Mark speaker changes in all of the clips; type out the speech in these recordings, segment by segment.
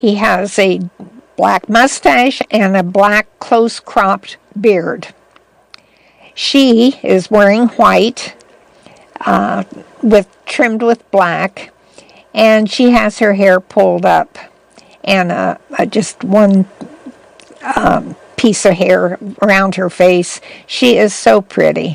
Speaker 1: He has a black mustache and a black close-cropped beard. She is wearing white, trimmed with black, and she has her hair pulled up, and just one piece of hair around her face. She is so pretty.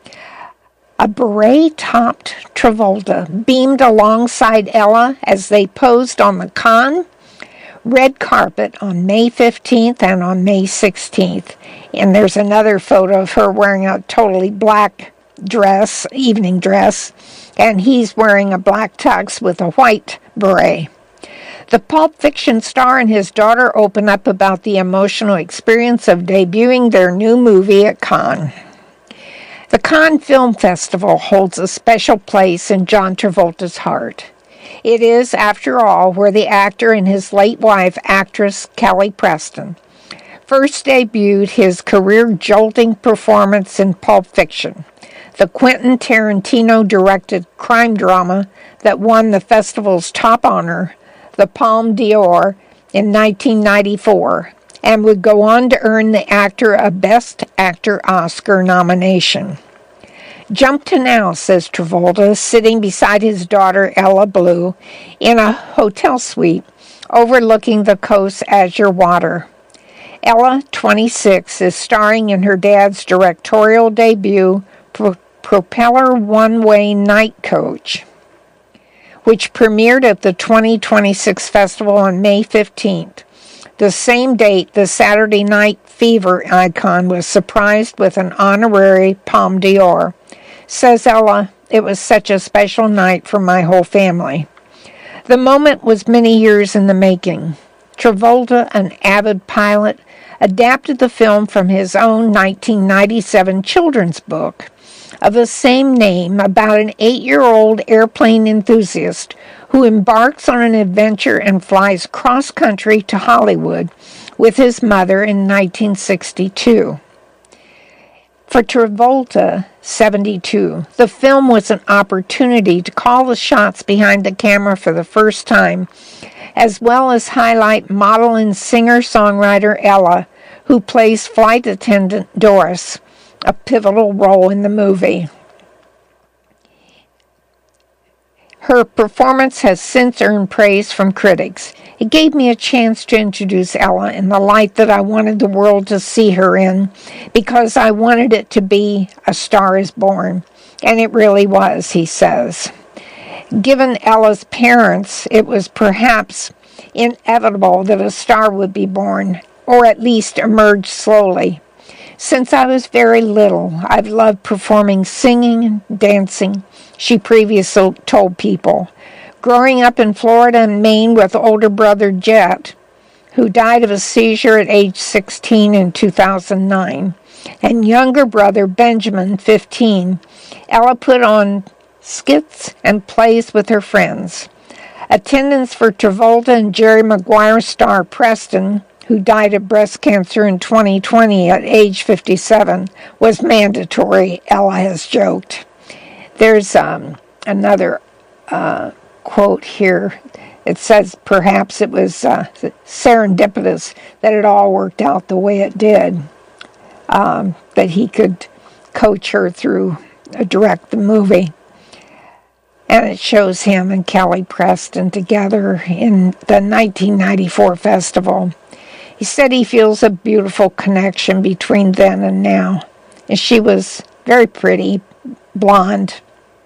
Speaker 1: A beret-topped Travolta beamed alongside Ella as they posed on the Cannes red carpet on May 15th and on May 16th. And there's another photo of her wearing a totally black dress, evening dress, and he's wearing a black tux with a white beret. The Pulp Fiction star and his daughter open up about the emotional experience of debuting their new movie at Cannes. The Cannes Film Festival holds a special place in John Travolta's heart. It is, after all, where the actor and his late wife, actress Kelly Preston, first debuted his career-jolting performance in Pulp Fiction, the Quentin Tarantino-directed crime drama that won the festival's top honor, the Palme d'Or, in 1994, and would go on to earn the actor a Best Actor Oscar nomination. "Jump to now," says Travolta, sitting beside his daughter Ella Blue in a hotel suite overlooking the coast's azure water. Ella, 26, is starring in her dad's directorial debut, Propeller One-Way Night Coach, which premiered at the 2026 festival on May 15th. The same date, the Saturday Night Fever icon was surprised with an honorary Palme d'Or. Says Ella, "It was such a special night for my whole family." The moment was many years in the making. Travolta, an avid pilot, adapted the film from his own 1997 children's book of the same name about an 8-year-old airplane enthusiast who embarks on an adventure and flies cross-country to Hollywood with his mother in 1962. For Travolta, 72, the film was an opportunity to call the shots behind the camera for the first time, as well as highlight model and singer-songwriter Ella, who plays flight attendant Doris, a pivotal role in the movie. Her performance has since earned praise from critics. It gave me a chance to introduce Ella in the light that I wanted the world to see her in, because I wanted it to be A Star is Born, and it really was, he says. Given Ella's parents, it was perhaps inevitable that a star would be born, or at least emerge slowly. Since I was very little, I've loved performing singing and dancing, she previously told People. Growing up in Florida and Maine with older brother Jet, who died of a seizure at age 16 in 2009, and younger brother Benjamin, 15, Ella put on skits and plays with her friends. Attendance for Travolta and Jerry Maguire star Preston, who died of breast cancer in 2020 at age 57, was mandatory, Ella has joked. There's another quote here. It says perhaps it was serendipitous that it all worked out the way it did, that he could coach her through, direct the movie. And it shows him and Kelly Preston together in the 1994 festival. He said he feels a beautiful connection between then and now. And she was very pretty, blonde.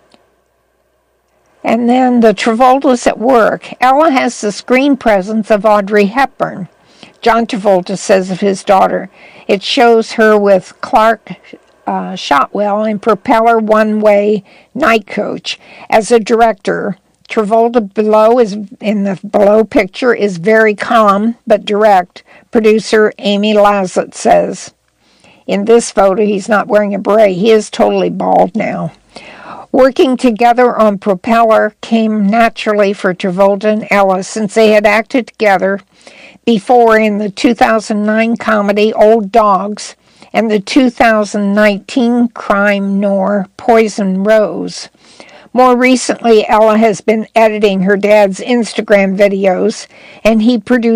Speaker 1: And then the Travoltas at work. Ella has the screen presence of Audrey Hepburn. John Travolta says of his daughter, it shows her with Clark Shotwell in Propeller One-Way Night Coach. As a director, Travolta in the below picture is very calm but direct, producer Amy Laslett says. In this photo, he's not wearing a beret. He is totally bald now. Working together on Propeller came naturally for Travolta and Ella since they had acted together before in the 2009 comedy Old Dogs and the 2019 crime noir Poison Rose. More recently, Ella has been editing her dad's Instagram videos, and he produced